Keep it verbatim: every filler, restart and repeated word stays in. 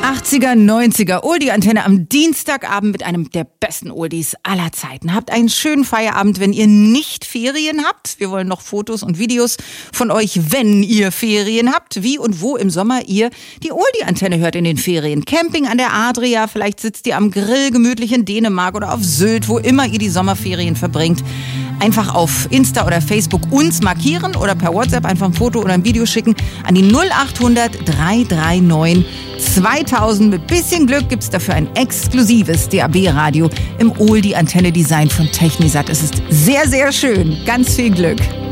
achtziger, neunziger Oldie-Antenne am Dienstagabend mit einem der besten Oldies aller Zeiten. Habt einen schönen Feierabend, wenn ihr nicht Ferien habt. Wir wollen noch Fotos und Videos von euch, wenn ihr Ferien habt. Wie und wo im Sommer ihr die Oldie-Antenne hört in den Ferien. Camping an der Adria, vielleicht sitzt ihr am Grill gemütlich in Dänemark oder auf Sylt, wo immer ihr die Sommerferien verbringt. Einfach auf Insta oder Facebook uns markieren oder per WhatsApp einfach ein Foto oder ein Video schicken an die null achthundert, drei drei neun, zweitausend. Mit bisschen Glück gibt's dafür ein exklusives D A B-Radio im Oldie-Antenne-Design von Technisat. Es ist sehr, sehr schön. Ganz viel Glück.